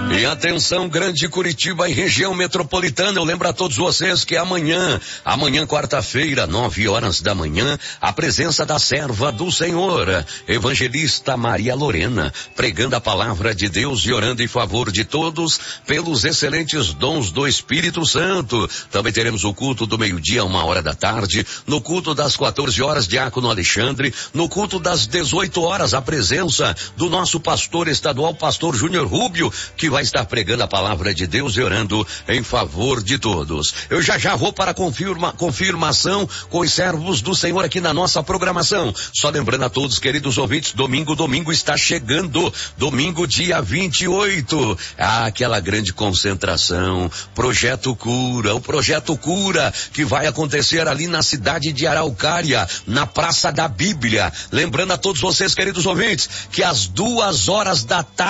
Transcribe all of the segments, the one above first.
E atenção, Grande Curitiba e região metropolitana, eu lembro a todos vocês que amanhã, quarta-feira, 9h da manhã, a presença da serva do Senhor, evangelista Maria Lorena, pregando a palavra de Deus e orando em favor de todos pelos excelentes dons do Espírito Santo. Também teremos o culto do meio-dia, 1h da tarde, no culto das 14h, Diácono Alexandre, no culto das 18h, a presença do nosso pastor estadual, pastor Júnior Rubio, que vai estar pregando a palavra de Deus e orando em favor de todos. Eu já vou para a confirmação com os servos do Senhor aqui na nossa programação. Só lembrando a todos, queridos ouvintes, domingo está chegando, domingo dia 28, aquela grande concentração, Projeto Cura, o Projeto Cura, que vai acontecer ali na cidade de Araucária, na Praça da Bíblia. Lembrando a todos vocês, queridos ouvintes, que às 2h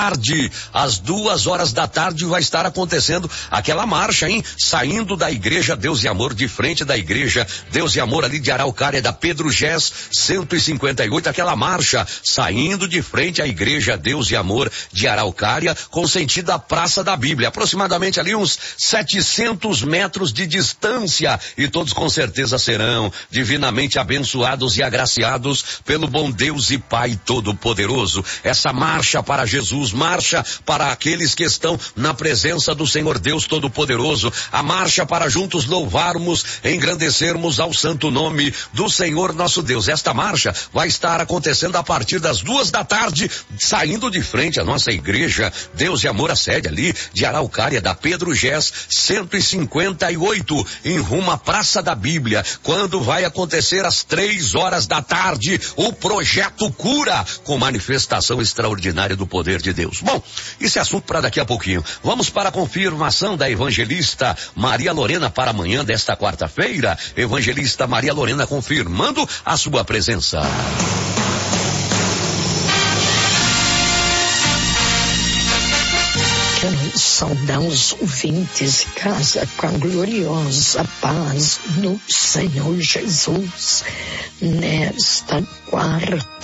da tarde vai estar acontecendo aquela marcha, hein? Saindo da igreja Deus e Amor, de frente da igreja Deus e Amor ali de Araucária, da Pedro Gés 158, aquela marcha saindo de frente à igreja Deus e Amor de Araucária, com sentido à Praça da Bíblia, aproximadamente ali uns 700 metros de distância, e todos com certeza serão divinamente abençoados e agraciados pelo bom Deus e Pai Todo-Poderoso. Essa marcha para Jesus, marcha para aqueles que estão na presença do Senhor Deus Todo-Poderoso, a marcha para juntos louvarmos, engrandecermos ao santo nome do Senhor nosso Deus. Esta marcha vai estar acontecendo a partir das 2h da tarde, saindo de frente à nossa igreja Deus e Amor, a sede ali de Araucária, da Pedro Gés 158, em rumo à Praça da Bíblia, quando vai acontecer às 3h da tarde o Projeto Cura, com manifestação extraordinária do poder de Deus. Bom, isso é assunto para daqui a pouquinho. Vamos para a confirmação da evangelista Maria Lorena para amanhã desta quarta-feira. Evangelista Maria Lorena confirmando a sua presença. Quero saudar os ouvintes de casa com a gloriosa paz no Senhor Jesus nesta quarta.